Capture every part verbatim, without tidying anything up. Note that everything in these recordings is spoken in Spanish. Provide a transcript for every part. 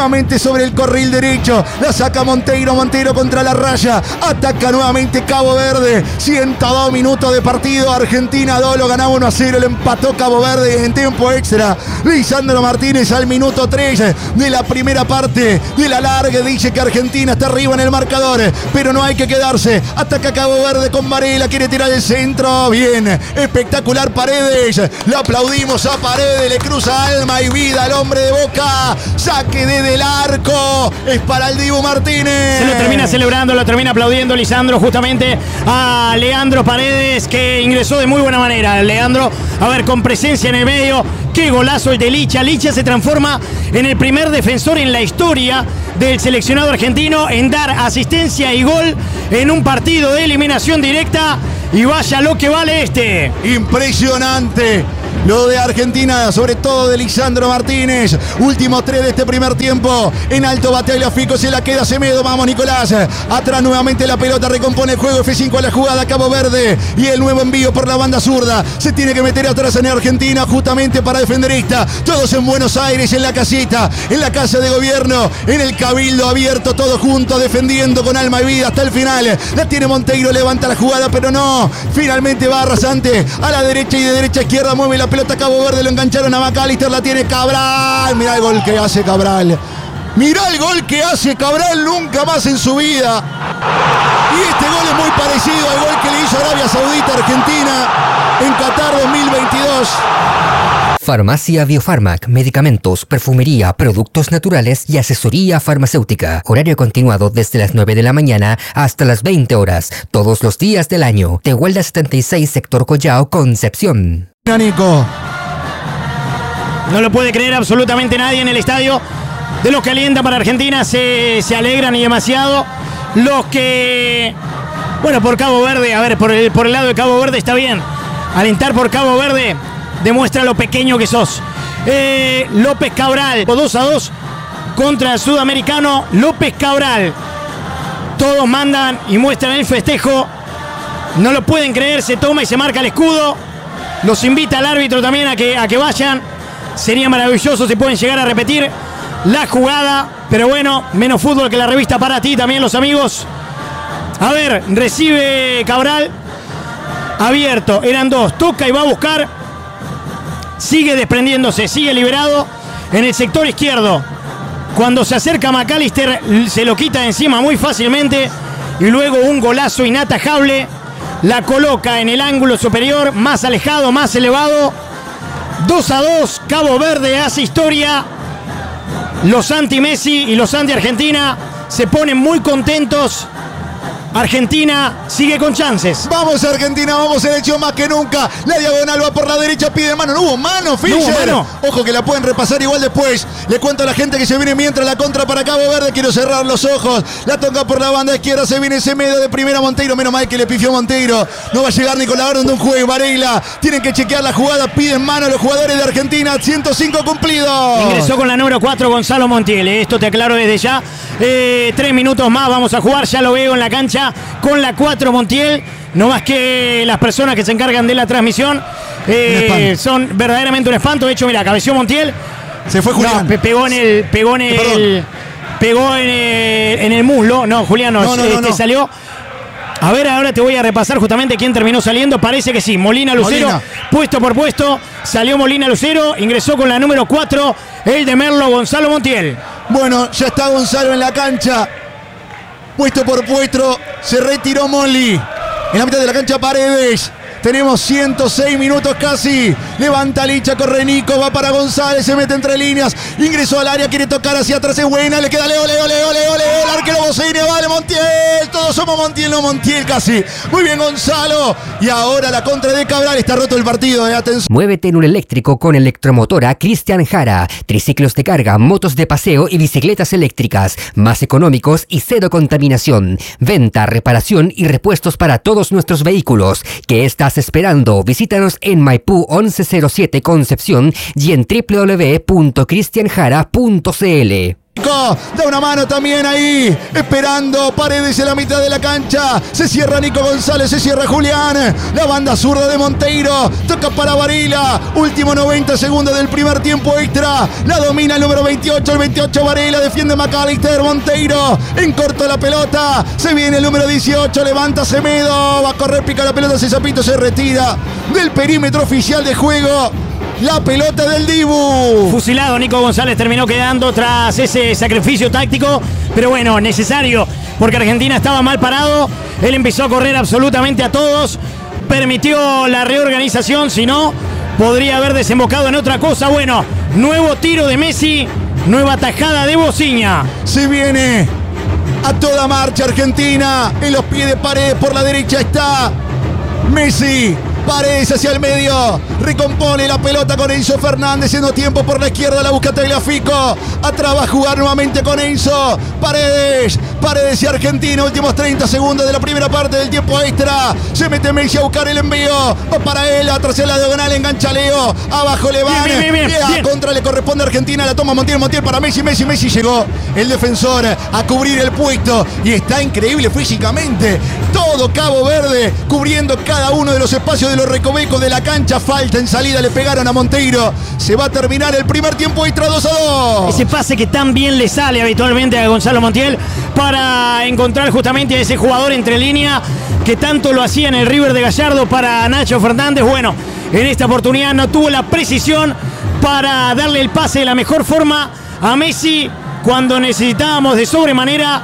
nuevamente sobre el carril derecho, la saca Monteiro, Monteiro contra la raya, ataca nuevamente Cabo Verde, ciento dos minutos de partido, Argentina dos, lo ganaba uno a cero, lo empató Cabo Verde en tiempo extra. Lisandro Martínez al minuto tres de la primera parte de la larga dice que Argentina está arriba en el marcador, pero no hay que quedarse. Ataca Cabo Verde con Varela, quiere tirar el centro, bien, espectacular Paredes, le aplaudimos a Paredes, le cruza alma y vida al hombre de Boca, saque desde el arco, es para el Dibu Martínez. Se lo termina celebrando, lo termina aplaudiendo Lisandro justamente a Leandro Paredes, que ingresó de muy buena manera. Leandro, a ver, con presencia en el medio, qué golazo el de Licha. Licha se transforma en el primer defensor en la historia del seleccionado argentino en dar asistencia y gol en un partido de eliminación directa, y vaya lo que vale este. Impresionante lo de Argentina, sobre todo de Lisandro Martínez. Últimos tres de este primer tiempo. En alto batalla Fico, se la queda Semedo. Vamos Nicolás. Atrás nuevamente la pelota, recompone el juego. F cinco a la jugada, Cabo Verde. Y el nuevo envío por la banda zurda. Se tiene que meter atrás en Argentina justamente para defender esta. Todos en Buenos Aires, en la casita, en la casa de gobierno, en el cabildo abierto, todos juntos defendiendo con alma y vida hasta el final. La tiene Monteiro, levanta la jugada, pero no. Finalmente va Arrasante a la derecha y de derecha a izquierda mueve la pelota Cabo Verde, lo engancharon a McAllister, la tiene Cabral. Mirá el gol que hace Cabral. Mirá el gol que hace Cabral, nunca más en su vida. Y este gol es muy parecido al gol que le hizo Arabia Saudita a Argentina en Qatar dos mil veintidós. Farmacia Biofarmac, medicamentos, perfumería, productos naturales y asesoría farmacéutica. Horario continuado desde las nueve de la mañana hasta las veinte horas, todos los días del año. Tehuelda setenta y seis, sector Collao, Concepción. Nico. No lo puede creer absolutamente nadie en el estadio. De los que alientan para Argentina se, se alegran y demasiado. Los que... Bueno, por Cabo Verde, a ver, por el, por el lado de Cabo Verde está bien. Alentar por Cabo Verde demuestra lo pequeño que sos. Eh, López Cabral, dos a dos contra el sudamericano López Cabral. Todos mandan y muestran el festejo. No lo pueden creer, se toma y se marca el escudo. Los invita al árbitro también a que, a que vayan. Sería maravilloso si pueden llegar a repetir la jugada. Pero bueno, menos fútbol que la revista para ti también, los amigos. A ver, recibe Cabral. Abierto, eran dos. Toca y va a buscar. Sigue desprendiéndose, sigue liberado en el sector izquierdo. Cuando se acerca McAllister, se lo quita de encima muy fácilmente. Y luego un golazo inatajable. La coloca en el ángulo superior, más alejado, más elevado. dos a dos, Cabo Verde hace historia. Los anti-Messi y los anti-Argentina se ponen muy contentos. Argentina sigue con chances. Vamos Argentina, vamos selección más que nunca. La diagonal va por la derecha, pide mano. No hubo mano, Fischer. No hubo mano. Ojo que la pueden repasar igual después. Le cuento a la gente que se viene mientras la contra para Cabo Verde. Quiero cerrar los ojos. La toca por la banda izquierda, se viene ese medio de primera Monteiro. Menos mal que le pifió Monteiro. No va a llegar ni con la orden de un juego. Varela. Tienen que chequear la jugada. Piden mano los jugadores de Argentina. ciento cinco cumplidos. Ingresó con la número cuatro Gonzalo Montiel. Esto te aclaro desde ya. Eh, tres minutos más vamos a jugar. Ya lo veo en la cancha con la cuatro Montiel. No más que las personas que se encargan de la transmisión eh, son verdaderamente un espanto. De hecho, mira, cabeció Montiel. Se fue Julián. No, pegó en el. Pegó en el. Perdón. Pegó en el, en el muslo. No, Julián no, no, no, este, no. salió. A ver, ahora te voy a repasar justamente quién terminó saliendo. Parece que sí. Molina Lucero, Molina. puesto por puesto. Salió Molina Lucero. Ingresó con la número cuatro. El de Merlo, Gonzalo Montiel. Bueno, ya está Gonzalo en la cancha. Puesto por puesto. Se retiró Molly. En la mitad de la cancha Paredes. Tenemos ciento seis minutos casi. Levanta Licha, corre Nico, va para González, se mete entre líneas. Ingresó al área, quiere tocar hacia atrás, es buena. Le queda Leo, Leo, Leo, Leo, Leo. El arquero Bocine, vale Montiel. Todos somos Montiel, no Montiel casi. Muy bien Gonzalo. Y ahora la contra de Cabral. Está roto el partido, eh. Atención. Muévete en un eléctrico con Electromotora Cristian Jara. Triciclos de carga, motos de paseo y bicicletas eléctricas. Más económicos y cero contaminación. Venta, reparación y repuestos para todos nuestros vehículos. ¿Qué estás esperando? Visítanos en Maipú once cero siete Concepción y en doble u doble u doble u punto cristian jara punto c l. Fico. Da una mano también ahí, esperando Paredes en la mitad de la cancha. Se cierra Nico González, se cierra Julián. La banda zurda de Monteiro. Toca para Varela. Último noventa segundos del primer tiempo extra. La domina el número veintiocho, el veintiocho Varela. Defiende McAllister. Monteiro en corto la pelota. Se viene el número dieciocho. Levanta Semedo. Va a correr, pica la pelota. Cesapito se retira del perímetro oficial de juego. La pelota del Dibu. Fusilado Nico González terminó quedando tras ese sacrificio táctico, pero bueno, necesario, porque Argentina estaba mal parado. Él empezó a correr absolutamente a todos, permitió la reorganización, si no, podría haber desembocado en otra cosa. Bueno, nuevo tiro de Messi, nueva tajada de Bociña. Se viene a toda marcha Argentina, en los pies de Paredes, por la derecha está Messi. Paredes hacia el medio, recompone la pelota con Enzo Fernández, haciendo tiempo por la izquierda, la busca Tagliafico. Atrás va a jugar nuevamente con Enzo. Paredes, Paredes y Argentina, últimos treinta segundos de la primera parte del tiempo extra. Se mete Messi a buscar el envío, va para él, atrás en la diagonal, engancha Leo. Abajo le van, bien, bien, bien, bien, bien. Contra le corresponde a Argentina, la toma Montiel, Montiel para Messi, Messi, Messi llegó el defensor a cubrir el puesto y está increíble físicamente. Todo Cabo Verde cubriendo cada uno de los espacios de los recovecos de la cancha. Falta en salida, le pegaron a Monteiro. Se va a terminar el primer tiempo extra, dos a dos. Ese pase que tan bien le sale habitualmente a Gonzalo Montiel para encontrar justamente a ese jugador entre línea que tanto lo hacía en el River de Gallardo para Nacho Fernández. Bueno, en esta oportunidad no tuvo la precisión para darle el pase de la mejor forma a Messi cuando necesitábamos de sobremanera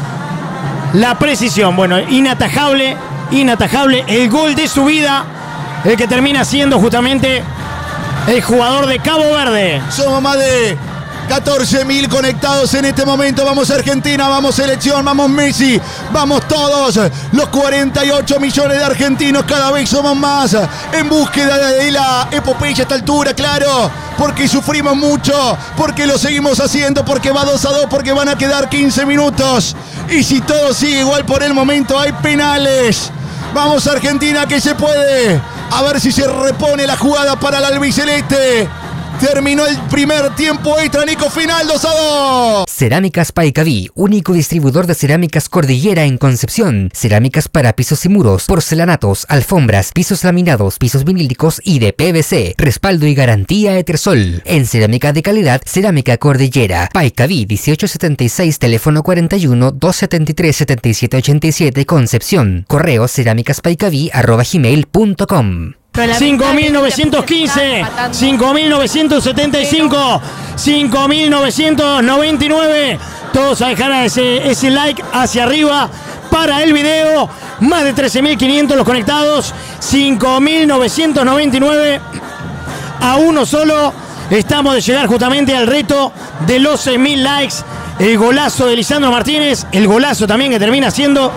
la precisión. Bueno, inatajable, inatajable el gol de su vida, el que termina siendo justamente el jugador de Cabo Verde. Somos más de catorce mil conectados en este momento. Vamos Argentina, vamos selección, vamos Messi, vamos todos los cuarenta y ocho millones de argentinos. Cada vez somos más en búsqueda de la epopeya a esta altura, claro, porque sufrimos mucho, porque lo seguimos haciendo, porque va dos a dos, porque van a quedar quince minutos y si todo sigue igual por el momento hay penales. Vamos Argentina, que se puede. A ver si se repone la jugada para el albiceleste. Terminó el primer tiempo extra, Nico, final dos a dos. Cerámicas Paicaví, único distribuidor de cerámicas Cordillera en Concepción. Cerámicas para pisos y muros, porcelanatos, alfombras, pisos laminados, pisos vinílicos y de P V C. Respaldo y garantía Etersol. En cerámica de calidad, Cerámica Cordillera. Paicaví dieciocho setenta y seis, teléfono cuarenta y uno, doscientos setenta y tres, setenta y siete ochenta y siete, Concepción. Correo cerámicaspaicaví arroba gmail punto com. cinco mil novecientos quince, cinco mil novecientos setenta y cinco, cinco mil novecientos noventa y nueve. Todos a dejar ese, ese like hacia arriba para el video. Más de trece mil quinientos los conectados. cinco mil novecientos noventa y nueve. A uno solo estamos de llegar justamente al reto de los seis mil likes. El golazo de Lisandro Martínez. El golazo también que termina siendo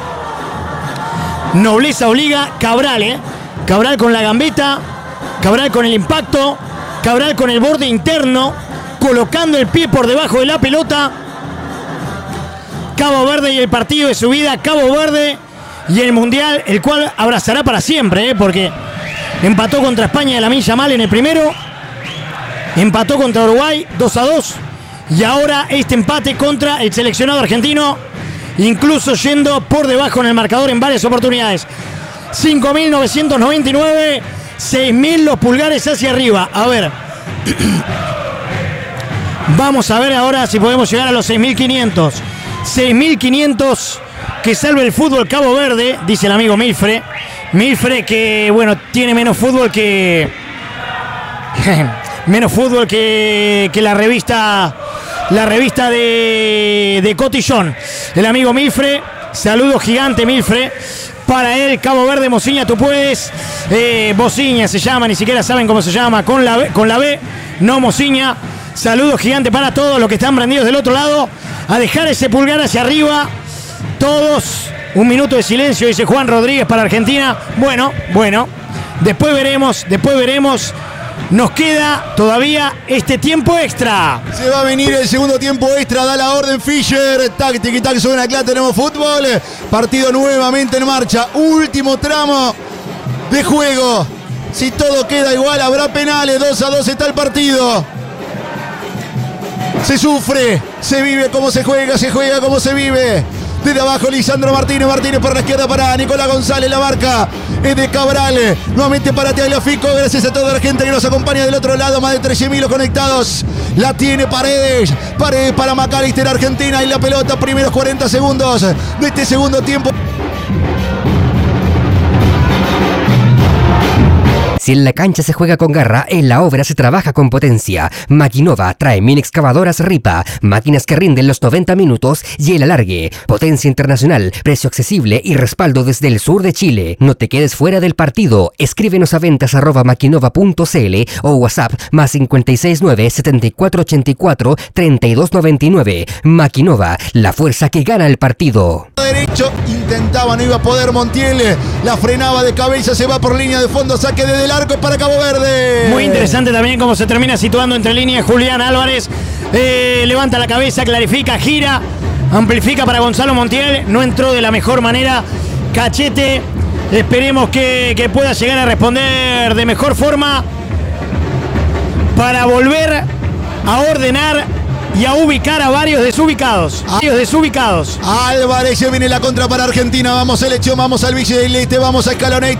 nobleza obliga. Cabral, eh. Cabral con la gambeta, Cabral con el impacto, Cabral con el borde interno, colocando el pie por debajo de la pelota. Cabo Verde y el partido de su vida, Cabo Verde y el Mundial, el cual abrazará para siempre, ¿eh? Porque empató contra España de la Lamine Yamal en el primero, empató contra Uruguay dos a dos y ahora este empate contra el seleccionado argentino, incluso yendo por debajo en el marcador en varias oportunidades. cinco mil novecientos noventa y nueve, seis mil los pulgares hacia arriba. A ver, vamos a ver ahora si podemos llegar a los seis mil quinientos. seis mil quinientos, que salve el fútbol Cabo Verde, dice el amigo Milfre. Milfre que, bueno, tiene menos fútbol que... menos fútbol que, que la revista... La revista de, de Cotillón. El amigo Milfre, saludo gigante Milfre. Para él, Cabo Verde, Bociña, tú puedes. Eh, Bociña se llama, ni siquiera saben cómo se llama. Con la B, con la B, no Bociña. Saludos gigante para todos los que están prendidos del otro lado. A dejar ese pulgar hacia arriba. Todos. Un minuto de silencio, dice Juan Rodríguez para Argentina. Bueno, bueno. Después veremos, después veremos. Nos queda todavía este tiempo extra. Se va a venir el segundo tiempo extra. Da la orden Fischer. Tac, tic, tac, suena acá. Tenemos fútbol. Partido nuevamente en marcha. Último tramo de juego. Si todo queda igual, habrá penales. dos a dos está el partido. Se sufre, se vive como se juega, se juega como se vive. Desde abajo Lisandro Martínez, Martínez por la izquierda para Nicolás González, la marca es de Cabral, nuevamente para Tagliafico, gracias a toda la gente que nos acompaña del otro lado, más de trece mil conectados, la tiene Paredes, Paredes para McAllister, Argentina y la pelota, primeros cuarenta segundos de este segundo tiempo. Si en la cancha se juega con garra, en la obra se trabaja con potencia. Maquinova trae mini excavadoras Ripa, máquinas que rinden los noventa minutos y el alargue. Potencia internacional, precio accesible y respaldo desde el sur de Chile. No te quedes fuera del partido. Escríbenos a ventas arroba maquinova punto cl o WhatsApp más cinco seis nueve, siete cuatro ocho cuatro, tres dos nueve nueve. Maquinova, la fuerza que gana el partido. Derecho, intentaba, no iba a poder Montiel, la frenaba de cabeza, se va por línea de fondo, saque desde el arco para Cabo Verde. Muy interesante también cómo se termina situando entre líneas Julián Álvarez. Eh, levanta la cabeza, clarifica, gira, amplifica para Gonzalo Montiel. No entró de la mejor manera Cachete. Esperemos que, que pueda llegar a responder de mejor forma para volver a ordenar y a ubicar a varios desubicados. Varios desubicados. Álvarez, se viene la contra para Argentina. Vamos selección, vamos al Ville del Este, vamos a Scaloneta.